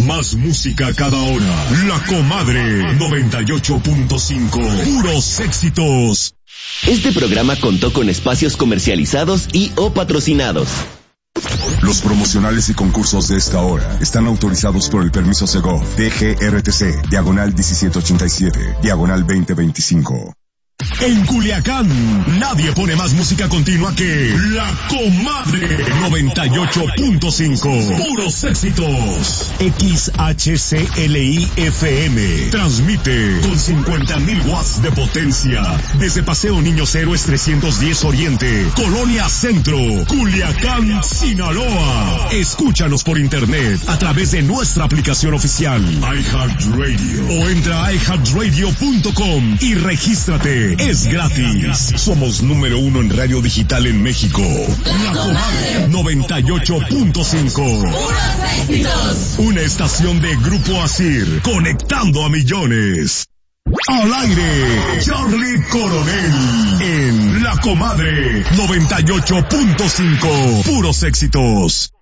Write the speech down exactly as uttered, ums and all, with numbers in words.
Más música cada hora. La Comadre noventa y ocho punto cinco. Puros éxitos. Este programa contó con espacios comercializados y o patrocinados. Los promocionales y concursos de esta hora están autorizados por el permiso Segov, D G R T C, diagonal diecisiete ochenta y siete, diagonal veinte veinticinco. En Culiacán, nadie pone más música continua que La Comadre noventa y ocho punto cinco. Puros éxitos. X H C L I F M transmite con cincuenta mil watts de potencia desde Paseo Niños Héroes trescientos diez Oriente, Colonia Centro, Culiacán, Sinaloa. Escúchanos por internet a través de nuestra aplicación oficial iHeartRadio o entra a i heart radio punto com y regístrate. Es gratis. Somos número uno en radio digital en México. La Comadre noventa y ocho punto cinco. Una estación de Grupo Asir, conectando a millones. Al aire, Charlie Coronel en La Comadre noventa y ocho punto cinco. Puros éxitos.